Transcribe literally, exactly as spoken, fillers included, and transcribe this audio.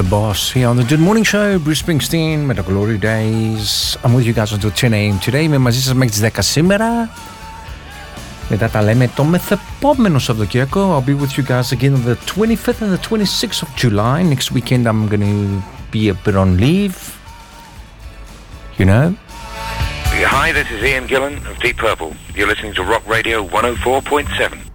the boss here on the Good Morning Show. Bruce Springsteen με το Glory Days. I'm with you guys until ten a.m. today. Είμαι μαζί σας μέχρι τις δέκα σήμερα. Μετά τα λέμε το μεθεπόμενο Σαββατοκύριακο. I'll be with you guys again on the twenty-fifth and the twenty-sixth of July. Next weekend I'm going to be a bit on leave. You know? Hi, this is Ian Gillan of Deep Purple. You're listening to Rock Radio one oh four point seven.